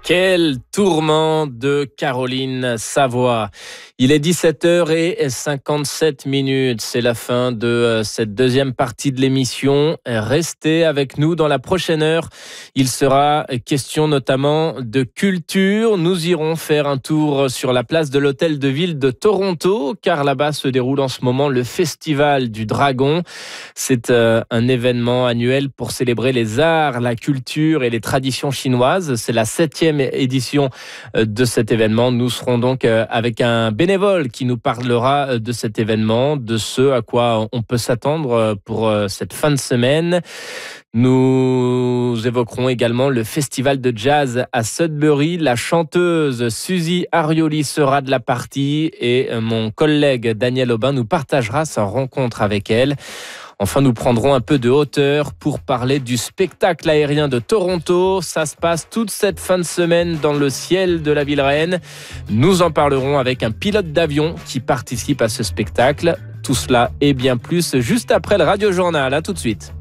Quel tourment de Caroline Savoie. Il est 17h57. C'est la fin de cette deuxième partie de l'émission. Restez avec nous dans la prochaine heure. Il sera question notamment de culture. Nous irons faire un tour sur la place de l'Hôtel de Ville de Toronto, car là-bas se déroule en ce moment le Festival du Dragon. C'est un événement annuel pour célébrer les arts, la culture et les traditions chinoises. C'est la 7e édition de cet événement. Nous serons donc avec un bénévole qui nous parlera de cet événement, de ce à quoi on peut s'attendre pour cette fin de semaine. Nous évoquerons également le festival de jazz à Sudbury. La chanteuse Suzy Arioli sera de la partie et mon collègue Daniel Aubin nous partagera sa rencontre avec elle. Enfin, nous prendrons un peu de hauteur pour parler du spectacle aérien de Toronto. Ça se passe toute cette fin de semaine dans le ciel de la ville reine. Nous en parlerons avec un pilote d'avion qui participe à ce spectacle. Tout cela et bien plus juste après le Radio Journal. À tout de suite.